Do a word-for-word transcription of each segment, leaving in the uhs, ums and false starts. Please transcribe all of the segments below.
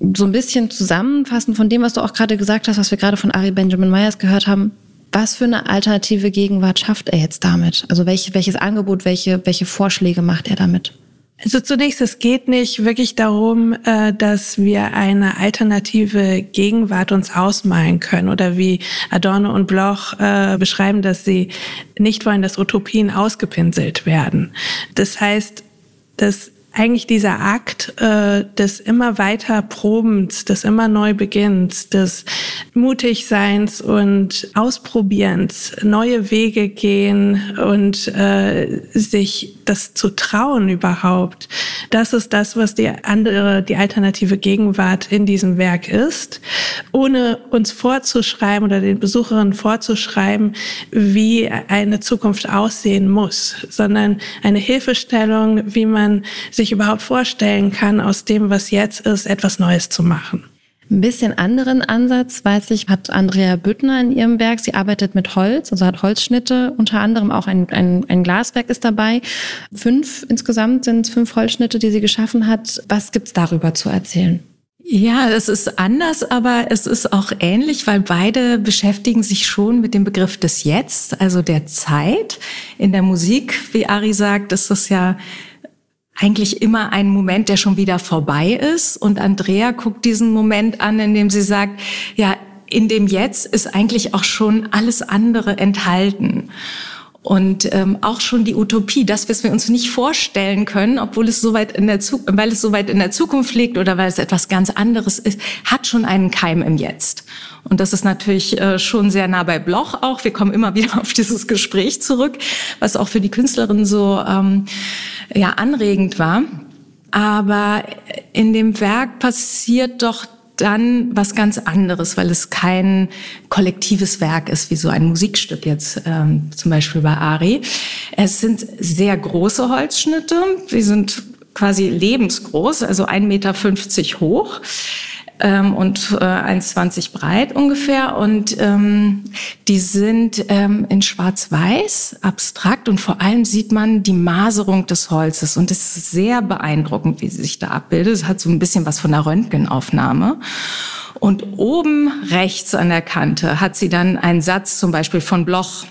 so ein bisschen zusammenfassen von dem, was du auch gerade gesagt hast, was wir gerade von Ari Benjamin Myers gehört haben. Was für eine alternative Gegenwart schafft er jetzt damit? Also welche, welches Angebot, welche, welche Vorschläge macht er damit? Also zunächst, es geht nicht wirklich darum, dass wir eine alternative Gegenwart uns ausmalen können oder wie Adorno und Bloch beschreiben, dass sie nicht wollen, dass Utopien ausgepinselt werden. Das heißt, dass eigentlich dieser Akt äh, des immer weiter Probens, des immer neu Beginnens, des Mutigseins und Ausprobierens, neue Wege gehen und äh, sich das zu trauen überhaupt, das ist das, was die andere, die alternative Gegenwart in diesem Werk ist, ohne uns vorzuschreiben oder den Besucherinnen vorzuschreiben, wie eine Zukunft aussehen muss, sondern eine Hilfestellung, wie man sich überhaupt vorstellen kann, aus dem, was jetzt ist, etwas Neues zu machen. Ein bisschen anderen Ansatz, weiß ich, hat Andrea Büttner in ihrem Werk. Sie arbeitet mit Holz, also hat Holzschnitte, unter anderem auch ein, ein, ein Glaswerk ist dabei. Fünf insgesamt sind es fünf Holzschnitte, die sie geschaffen hat. Was gibt's darüber zu erzählen? Ja, es ist anders, aber es ist auch ähnlich, weil beide beschäftigen sich schon mit dem Begriff des Jetzt, also der Zeit. In der Musik, wie Ari sagt, ist das ja eigentlich immer ein Moment, der schon wieder vorbei ist. Und Andrea guckt diesen Moment an, in dem sie sagt, ja, in dem Jetzt ist eigentlich auch schon alles andere enthalten. Und ähm, auch schon die Utopie, das, was wir uns nicht vorstellen können, obwohl es so weit in der Zu- weil es so weit in der Zukunft liegt oder weil es etwas ganz anderes ist, hat schon einen Keim im Jetzt. Und das ist natürlich äh, schon sehr nah bei Bloch auch. Wir kommen immer wieder auf dieses Gespräch zurück, was auch für die Künstlerin so ähm, ja anregend war. Aber in dem Werk passiert doch dann was ganz anderes, weil es kein kollektives Werk ist, wie so ein Musikstück jetzt ähm, zum Beispiel bei Ari. Es sind sehr große Holzschnitte, die sind quasi lebensgroß, also ein Meter fünfzig hoch ähm, und äh, eins Komma zwanzig breit ungefähr. Und ähm, die sind ähm, in Schwarz-Weiß, abstrakt, und vor allem sieht man die Maserung des Holzes. Und es ist sehr beeindruckend, wie sie sich da abbildet. Es hat so ein bisschen was von einer Röntgenaufnahme. Und oben rechts an der Kante hat sie dann einen Satz zum Beispiel von Bloch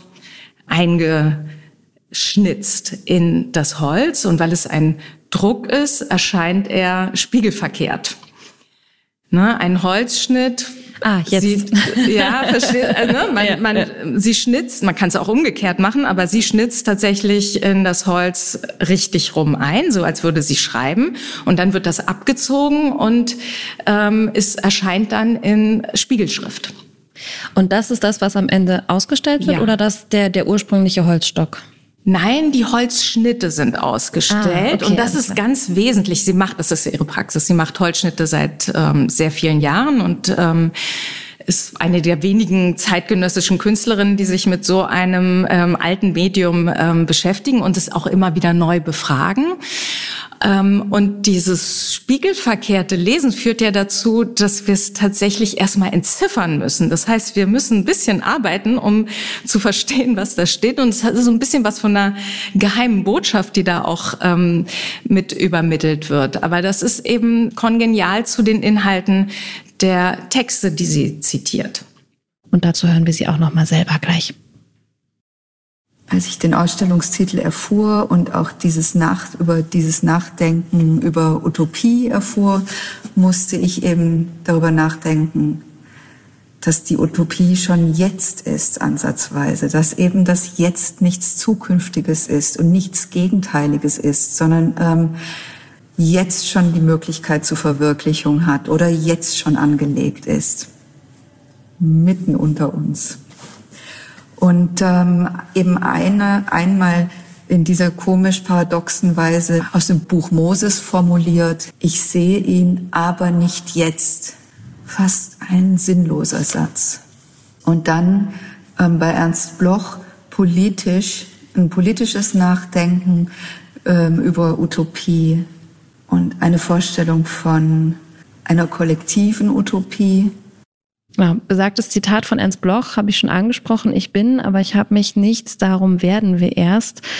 eingeschnitzt in das Holz. Und weil es ein Druck ist, erscheint er spiegelverkehrt. Ne, ein Holzschnitt. Ah, jetzt. Sie, ja, verstehe. Also, ne, man, ja, man, ja. Sie schnitzt, man kann es auch umgekehrt machen, aber sie schnitzt tatsächlich in das Holz richtig rum ein, so als würde sie schreiben. Und dann wird das abgezogen und ähm, es erscheint dann in Spiegelschrift. Und das ist das, was am Ende ausgestellt wird, Ja. oder das der, der ursprüngliche Holzstock? Nein, die Holzschnitte sind ausgestellt. Ah, okay, und das alles ist klar. ganz wesentlich. Sie macht, das ist ihre Praxis, sie macht Holzschnitte seit ähm, sehr vielen Jahren und ähm, ist eine der wenigen zeitgenössischen Künstlerinnen, die sich mit so einem ähm, alten Medium ähm, beschäftigen und es auch immer wieder neu befragen. Ähm, und dieses spiegelverkehrte Lesen führt ja dazu, dass wir es tatsächlich erstmal entziffern müssen. Das heißt, wir müssen ein bisschen arbeiten, um zu verstehen, was da steht. Und es hat so ein bisschen was von einer geheimen Botschaft, die da auch ähm, mit übermittelt wird. Aber das ist eben kongenial zu den Inhalten der Texte, die sie zitiert. Und dazu hören wir sie auch noch mal selber gleich. Als ich den Ausstellungstitel erfuhr und auch dieses Nach, über dieses Nachdenken über Utopie erfuhr, musste ich eben darüber nachdenken, dass die Utopie schon jetzt ist, ansatzweise, dass eben das Jetzt nichts Zukünftiges ist und nichts Gegenteiliges ist, sondern ähm, jetzt schon die Möglichkeit zur Verwirklichung hat oder jetzt schon angelegt ist, mitten unter uns. Und ähm, eben eine, einmal in dieser komisch paradoxen Weise aus dem Buch Moses formuliert, ich sehe ihn, aber nicht jetzt. Fast ein sinnloser Satz. Und dann ähm, bei Ernst Bloch politisch, ein politisches Nachdenken ähm, über Utopie und eine Vorstellung von einer kollektiven Utopie. Ja, besagtes Zitat von Ernst Bloch habe ich schon angesprochen. Ich bin, aber ich habe mich nicht, darum werden wir erst.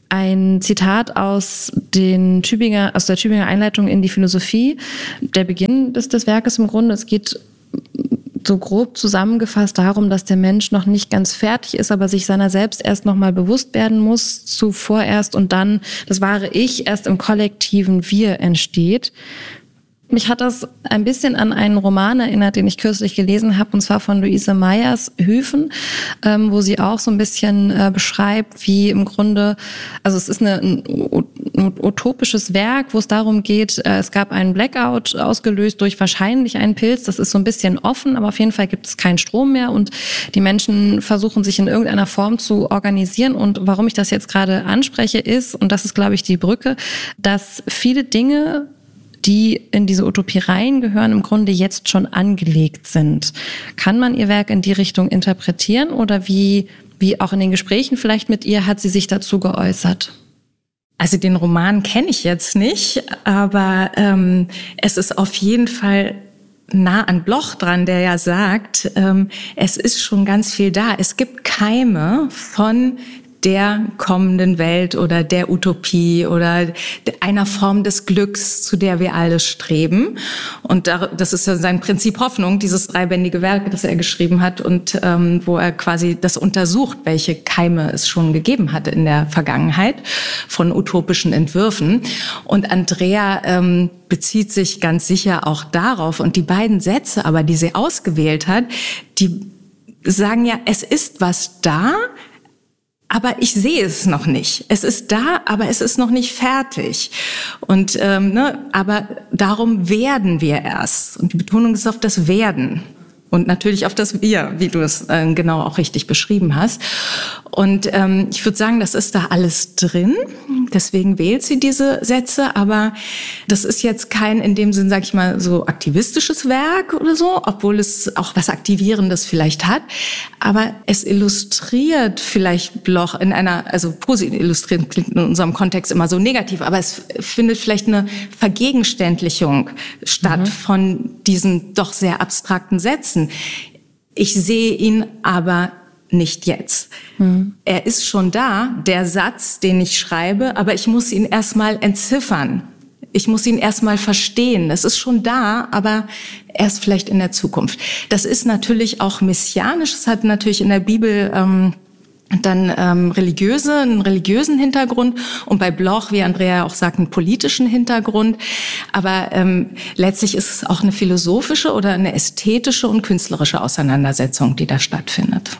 ein Zitat aus den Tübinger, aus der Tübinger Einleitung in die Philosophie, der Beginn des, des Werkes im Grunde. Es geht so grob zusammengefasst darum, dass der Mensch noch nicht ganz fertig ist, aber sich seiner selbst erst noch mal bewusst werden muss, zuvor erst und dann das wahre Ich erst im kollektiven Wir entsteht. Mich hat das ein bisschen an einen Roman erinnert, den ich kürzlich gelesen habe, und zwar von Luise Meyers Höfen, ähm, wo sie auch so ein bisschen äh, beschreibt, wie im Grunde, also es ist eine, ein, ein utopisches Werk, wo es darum geht, äh, es gab einen Blackout ausgelöst durch wahrscheinlich einen Pilz, das ist so ein bisschen offen, aber auf jeden Fall gibt es keinen Strom mehr und die Menschen versuchen sich in irgendeiner Form zu organisieren, und warum ich das jetzt gerade anspreche ist, und das ist, glaube ich, die Brücke, dass viele Dinge, die in diese Utopie reingehören, im Grunde jetzt schon angelegt sind. Kann man ihr Werk in die Richtung interpretieren oder wie, wie auch in den Gesprächen vielleicht mit ihr hat sie sich dazu geäußert? Also den Roman kenne ich jetzt nicht, aber ähm, es ist auf jeden Fall nah an Bloch dran, der ja sagt, ähm, es ist schon ganz viel da. Es gibt Keime von der kommenden Welt oder der Utopie oder einer Form des Glücks, zu der wir alle streben. Und das ist ja sein Prinzip Hoffnung, dieses dreibändige Werk, das er geschrieben hat und ähm, wo er quasi das untersucht, welche Keime es schon gegeben hat in der Vergangenheit von utopischen Entwürfen. Und Andrea ähm, bezieht sich ganz sicher auch darauf. Und die beiden Sätze aber, die sie ausgewählt hat, die sagen ja, es ist was da, aber ich sehe es noch nicht. Es ist da, aber es ist noch nicht fertig. Und ähm, ne, aber darum werden wir erst. Und die Betonung ist auf das Werden. Und natürlich auf das Wir, wie du es äh, genau auch richtig beschrieben hast. Und ähm, ich würde sagen, das ist da alles drin. Deswegen wählt sie diese Sätze. Aber das ist jetzt kein, in dem Sinn, sag ich mal, so aktivistisches Werk oder so, obwohl es auch was Aktivierendes vielleicht hat. Aber es illustriert vielleicht Bloch in einer, also positiv illustriert klingt in unserem Kontext immer so negativ, aber es findet vielleicht eine Vergegenständlichung statt mhm. von diesen doch sehr abstrakten Sätzen. Ich sehe ihn aber nicht jetzt. Mhm. Er ist schon da, der Satz, den ich schreibe, aber ich muss ihn erstmal entziffern. Ich muss ihn erstmal verstehen. Es ist schon da, aber erst vielleicht in der Zukunft. Das ist natürlich auch messianisch. Es hat natürlich in der Bibel ähm, dann ähm, religiöse, einen religiösen Hintergrund und bei Bloch, wie Andrea auch sagt, einen politischen Hintergrund. Aber ähm, letztlich ist es auch eine philosophische oder eine ästhetische und künstlerische Auseinandersetzung, die da stattfindet.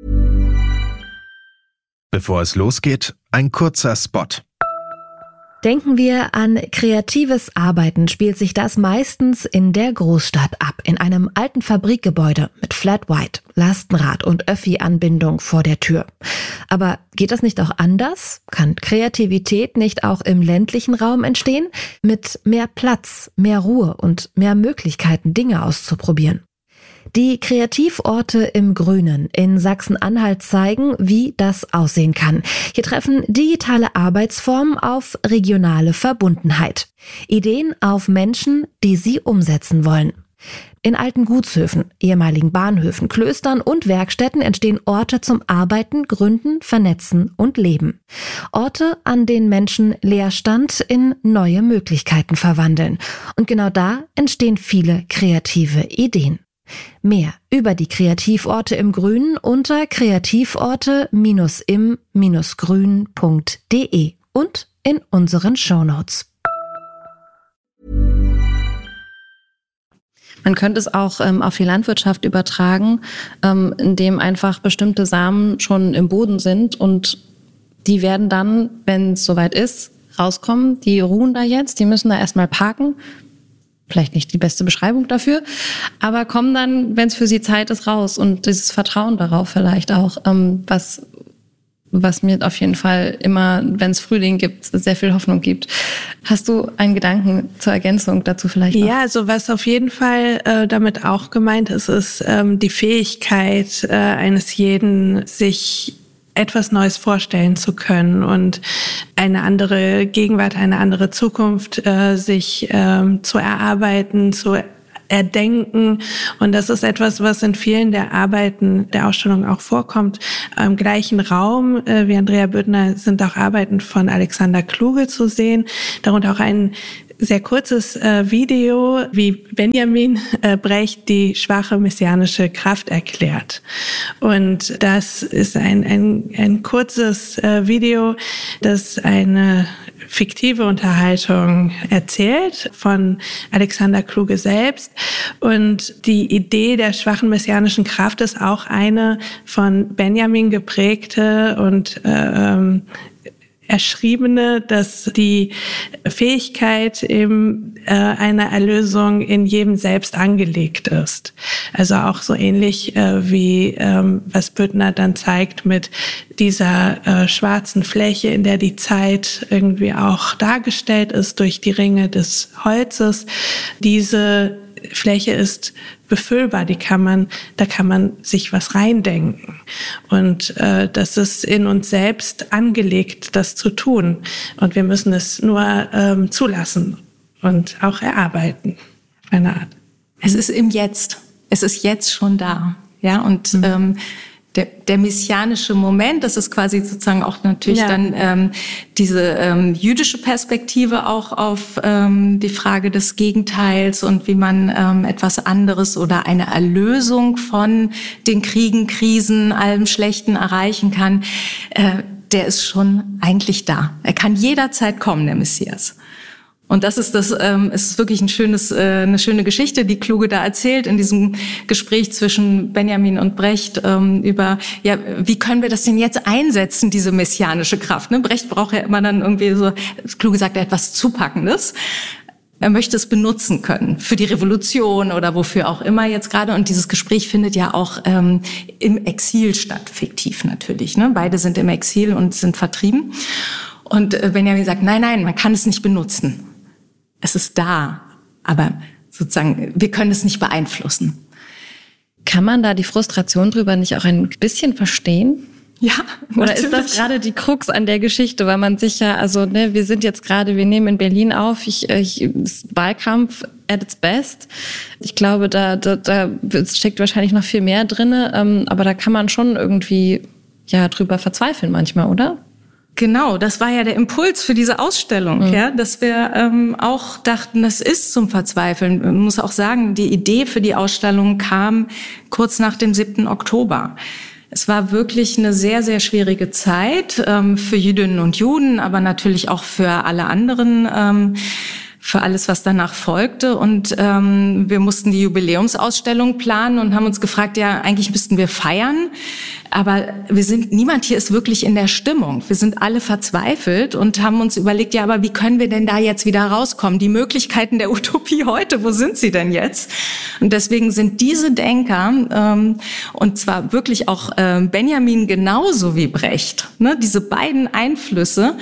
Bevor es losgeht, ein kurzer Spot. Denken wir an kreatives Arbeiten, spielt sich das meistens in der Großstadt ab, in einem alten Fabrikgebäude mit Flat White, Lastenrad und Öffi-Anbindung vor der Tür. Aber geht das nicht auch anders? Kann Kreativität nicht auch im ländlichen Raum entstehen? Mit mehr Platz, mehr Ruhe und mehr Möglichkeiten, Dinge auszuprobieren. Die Kreativorte im Grünen in Sachsen-Anhalt zeigen, wie das aussehen kann. Hier treffen digitale Arbeitsformen auf regionale Verbundenheit. Ideen auf Menschen, die sie umsetzen wollen. In alten Gutshöfen, ehemaligen Bahnhöfen, Klöstern und Werkstätten entstehen Orte zum Arbeiten, Gründen, Vernetzen und Leben. Orte, an denen Menschen Leerstand in neue Möglichkeiten verwandeln. Und genau da entstehen viele kreative Ideen. Mehr über die Kreativorte im Grünen unter kreativorte im grün punkt de und in unseren Shownotes. Man könnte es auch ähm, auf die Landwirtschaft übertragen, ähm, indem einfach bestimmte Samen schon im Boden sind und die werden dann, wenn es soweit ist, rauskommen. Die ruhen da jetzt, die müssen da erstmal parken. Vielleicht nicht die beste Beschreibung dafür, aber kommen dann, wenn es für sie Zeit ist, raus. Und dieses Vertrauen darauf vielleicht auch, ähm, was, was mir auf jeden Fall immer, wenn es Frühling gibt, sehr viel Hoffnung gibt. Hast du einen Gedanken zur Ergänzung dazu vielleicht noch? Ja, also was auf jeden Fall äh, damit auch gemeint ist, ist ähm, die Fähigkeit äh, eines jeden, sich etwas Neues vorstellen zu können und eine andere Gegenwart, eine andere Zukunft äh, sich ähm, zu erarbeiten, zu erdenken. Und das ist etwas, was in vielen der Arbeiten der Ausstellung auch vorkommt. Im gleichen Raum äh, wie Andrea Büttner sind auch Arbeiten von Alexander Kluge zu sehen, darunter auch ein sehr kurzes äh, Video, wie Benjamin äh, Brecht die schwache messianische Kraft erklärt. Und das ist ein, ein, ein kurzes äh, Video, das eine fiktive Unterhaltung erzählt von Alexander Kluge selbst. Und die Idee der schwachen messianischen Kraft ist auch eine von Benjamin geprägte und äh, erschriebene, dass die Fähigkeit eben äh, einer Erlösung in jedem selbst angelegt ist. Also auch so ähnlich äh, wie ähm, was Büttner dann zeigt mit dieser äh, schwarzen Fläche, in der die Zeit irgendwie auch dargestellt ist durch die Ringe des Holzes. Diese Fläche ist befüllbar, die kann man, da kann man sich was reindenken. Und äh, das ist in uns selbst angelegt, das zu tun. Und wir müssen es nur ähm, zulassen und auch erarbeiten, auf eine Art. Es ist im Jetzt. Es ist jetzt schon da. Ja, und mhm. ähm, der, der messianische Moment, das ist quasi sozusagen auch natürlich ja. dann ähm, diese ähm, jüdische Perspektive auch auf ähm, die Frage des Gegenteils und wie man ähm, etwas anderes oder eine Erlösung von den Kriegen, Krisen, allem Schlechten erreichen kann. Äh, der ist schon eigentlich da. Er kann jederzeit kommen, der Messias. Und das ist das, ähm, ist wirklich ein schönes, äh, eine schöne Geschichte, die Kluge da erzählt in diesem Gespräch zwischen Benjamin und Brecht ähm, über, ja, wie können wir das denn jetzt einsetzen, diese messianische Kraft? Ne? Brecht braucht ja immer dann irgendwie so, Kluge sagt ja etwas Zupackendes. Er möchte es benutzen können für die Revolution oder wofür auch immer jetzt gerade. Und dieses Gespräch findet ja auch ähm, im Exil statt, fiktiv natürlich. Ne? Beide sind im Exil und sind vertrieben. Und äh, Benjamin sagt, nein, nein, man kann es nicht benutzen. Es ist da, aber sozusagen, wir können es nicht beeinflussen. Kann man da die Frustration drüber nicht auch ein bisschen verstehen? Ja, oder natürlich. Ist das gerade die Krux an der Geschichte, weil man sich ja, also ne, wir sind jetzt gerade, wir nehmen in Berlin auf, ich, ich Wahlkampf at its best. Ich glaube, da, da, da steckt wahrscheinlich noch viel mehr drinne, ähm, aber da kann man schon irgendwie ja drüber verzweifeln manchmal, oder? Genau, das war ja der Impuls für diese Ausstellung, mhm. ja, dass wir ähm, auch dachten, das ist zum Verzweifeln. Man muss auch sagen, die Idee für die Ausstellung kam kurz nach dem siebten Oktober. Es war wirklich eine sehr, sehr schwierige Zeit ähm, für Jüdinnen und Juden, aber natürlich auch für alle anderen, ähm, für alles, was danach folgte. Und ähm, wir mussten die Jubiläumsausstellung planen und haben uns gefragt, ja, eigentlich müssten wir feiern. Aber wir sind, niemand hier ist wirklich in der Stimmung. Wir sind alle verzweifelt und haben uns überlegt, ja, aber wie können wir denn da jetzt wieder rauskommen? Die Möglichkeiten der Utopie heute, wo sind sie denn jetzt? Und deswegen sind diese Denker, ähm, und zwar wirklich auch äh, Benjamin genauso wie Brecht, ne, diese beiden Einflüsse,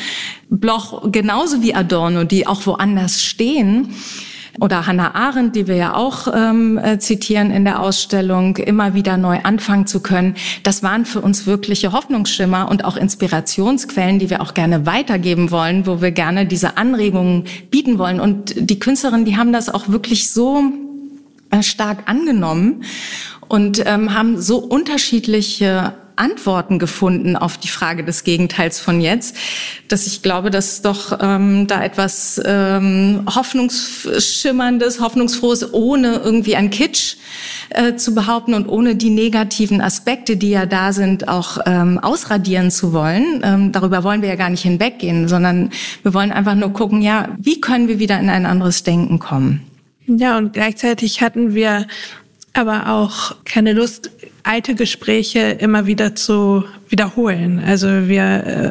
Bloch genauso wie Adorno, die auch woanders stehen, oder Hannah Arendt, die wir ja auch ähm, äh, zitieren in der Ausstellung, immer wieder neu anfangen zu können. Das waren für uns wirkliche Hoffnungsschimmer und auch Inspirationsquellen, die wir auch gerne weitergeben wollen, wo wir gerne diese Anregungen bieten wollen. Und die Künstlerinnen, die haben das auch wirklich so äh, stark angenommen und ähm, haben so unterschiedliche Antworten gefunden auf die Frage des Gegenteils von jetzt, dass ich glaube, dass doch ähm, da etwas ähm, Hoffnungsschimmerndes, Hoffnungsfrohes, ohne irgendwie ein Kitsch äh, zu behaupten und ohne die negativen Aspekte, die ja da sind, auch ähm, ausradieren zu wollen. Ähm, darüber wollen wir ja gar nicht hinweggehen, sondern wir wollen einfach nur gucken, ja, wie können wir wieder in ein anderes Denken kommen? Ja, und gleichzeitig hatten wir aber auch keine Lust, alte Gespräche immer wieder zu wiederholen. Also wir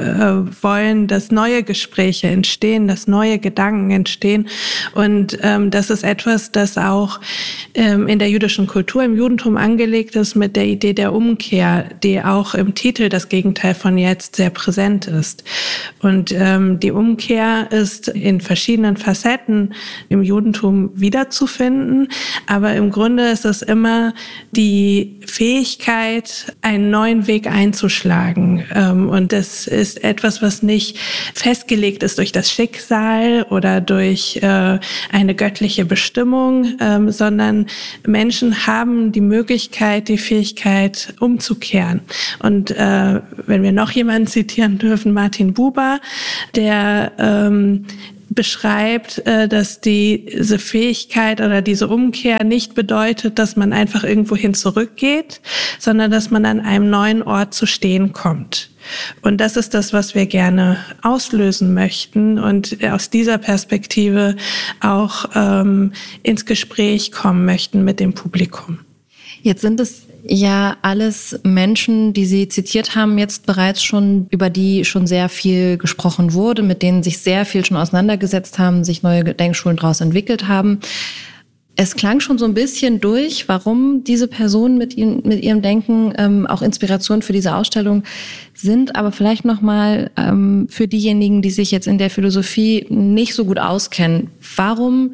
äh, wollen, dass neue Gespräche entstehen, dass neue Gedanken entstehen. Und ähm, das ist etwas, das auch ähm, in der jüdischen Kultur, im Judentum angelegt ist mit der Idee der Umkehr, die auch im Titel das Gegenteil von jetzt sehr präsent ist. Und ähm, die Umkehr ist in verschiedenen Facetten im Judentum wiederzufinden. Aber im Grunde ist es immer die Fähigkeit, einen neuen Weg einzuschlagen. einschlagen. Und das ist etwas, was nicht festgelegt ist durch das Schicksal oder durch eine göttliche Bestimmung, sondern Menschen haben die Möglichkeit, die Fähigkeit umzukehren. Und wenn wir noch jemanden zitieren dürfen, Martin Buber, der ähm, beschreibt, äh, dass diese Fähigkeit oder diese Umkehr nicht bedeutet, dass man einfach irgendwohin zurückgeht, sondern dass man an einem neuen Ort zu stehen kommt. Und das ist das, was wir gerne auslösen möchten und aus dieser Perspektive auch ähm, ins Gespräch kommen möchten mit dem Publikum. Jetzt sind es ja alles Menschen, die Sie zitiert haben, jetzt bereits schon, über die schon sehr viel gesprochen wurde, mit denen sich sehr viel schon auseinandergesetzt haben, sich neue Denkschulen daraus entwickelt haben. Es klang schon so ein bisschen durch, warum diese Personen mit, ihnen, mit ihrem Denken ähm, auch Inspiration für diese Ausstellung sind. Aber vielleicht nochmal ähm, für diejenigen, die sich jetzt in der Philosophie nicht so gut auskennen. Warum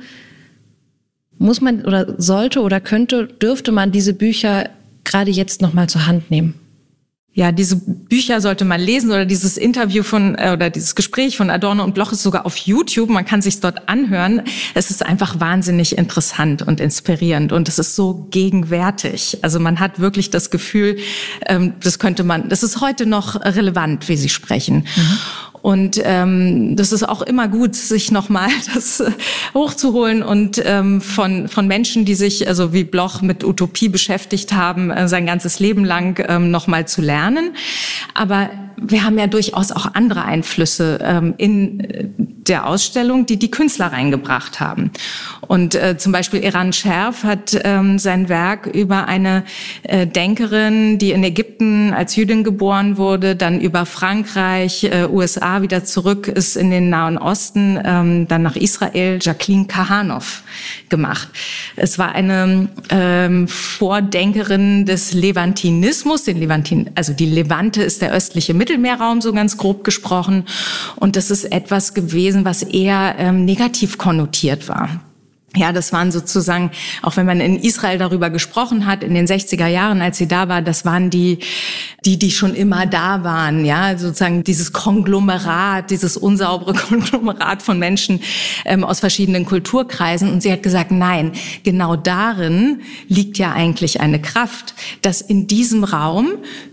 muss man oder sollte oder könnte, dürfte man diese Bücher gerade jetzt nochmal zur Hand nehmen? Ja, diese Bücher sollte man lesen oder dieses Interview von äh, oder dieses Gespräch von Adorno und Bloch ist sogar auf YouTube. Man kann sich dort anhören. Es ist einfach wahnsinnig interessant und inspirierend und es ist so gegenwärtig. Also man hat wirklich das Gefühl, ähm, das könnte man, das ist heute noch relevant, wie Sie sprechen. Mhm. Und ähm, das ist auch immer gut, sich nochmal das äh, hochzuholen und ähm, von von Menschen, die sich, also wie Bloch, mit Utopie beschäftigt haben, äh, sein ganzes Leben lang ähm, nochmal zu lernen. Aber wir haben ja durchaus auch andere Einflüsse ähm, in der Ausstellung, die die Künstler reingebracht haben. Und äh, zum Beispiel Eran Scherf hat ähm, sein Werk über eine äh, Denkerin, die in Ägypten als Jüdin geboren wurde, dann über Frankreich, äh, U S A wieder zurück ist in den Nahen Osten, ähm, dann nach Israel, Jacqueline Kahanoff gemacht. Es war eine ähm, Vordenkerin des Levantinismus, den Levantin, also die Levante ist der östliche Mittelmeerraum, so ganz grob gesprochen. Und das ist etwas gewesen, was eher ähm, negativ konnotiert war. Ja, das waren sozusagen, auch wenn man in Israel darüber gesprochen hat, in den sechziger Jahren, als sie da war, das waren die, die, die schon immer da waren, ja, sozusagen dieses Konglomerat, dieses unsaubere Konglomerat von Menschen ähm, aus verschiedenen Kulturkreisen. Und sie hat gesagt, nein, genau darin liegt ja eigentlich eine Kraft, dass in diesem Raum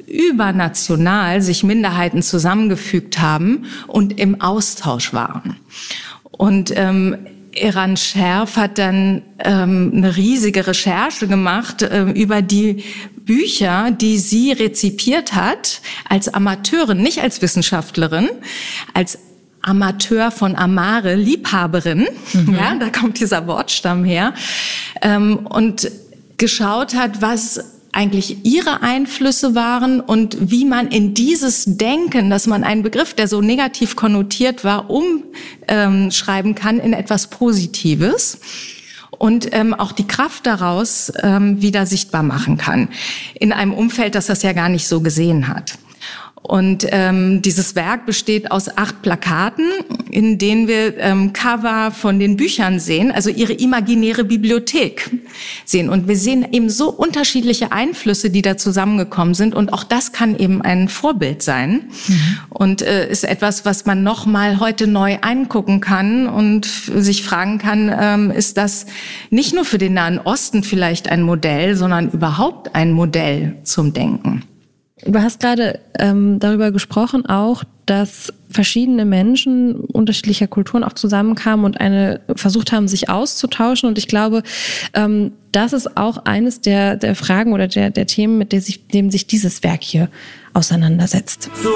übernational sich Minderheiten zusammengefügt haben und im Austausch waren. Und ähm, Eran Scherf hat dann ähm, eine riesige Recherche gemacht äh, über die Bücher, die sie rezipiert hat als Amateurin, nicht als Wissenschaftlerin, als Amateur von Amare, Liebhaberin, mhm. ja, da kommt dieser Wortstamm her, ähm, und geschaut hat, was eigentlich ihre Einflüsse waren und wie man in dieses Denken, dass man einen Begriff, der so negativ konnotiert war, umschreiben kann in etwas Positives und ähm, auch die Kraft daraus ähm, wieder sichtbar machen kann in einem Umfeld, das das ja gar nicht so gesehen hat. Und ähm, dieses Werk besteht aus acht Plakaten, in denen wir ähm, Cover von den Büchern sehen, also ihre imaginäre Bibliothek sehen. Und wir sehen eben so unterschiedliche Einflüsse, die da zusammengekommen sind. Und auch das kann eben ein Vorbild sein. Mhm. Und äh, ist etwas, was man noch mal heute neu angucken kann und sich fragen kann, ähm, ist das nicht nur für den Nahen Osten vielleicht ein Modell, sondern überhaupt ein Modell zum Denken? Du hast gerade ähm, darüber gesprochen auch, dass verschiedene Menschen unterschiedlicher Kulturen auch zusammenkamen und eine versucht haben, sich auszutauschen. Und ich glaube, ähm, das ist auch eines der, der Fragen oder der, der Themen, mit der sich, dem sich dieses Werk hier auseinandersetzt.